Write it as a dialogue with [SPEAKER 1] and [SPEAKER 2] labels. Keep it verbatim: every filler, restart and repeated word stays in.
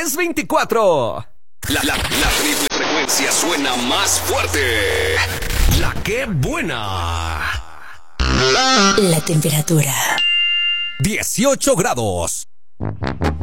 [SPEAKER 1] tres veinticuatro.
[SPEAKER 2] La, la, la triple frecuencia suena más fuerte. La que buena.
[SPEAKER 3] La temperatura.
[SPEAKER 1] dieciocho grados.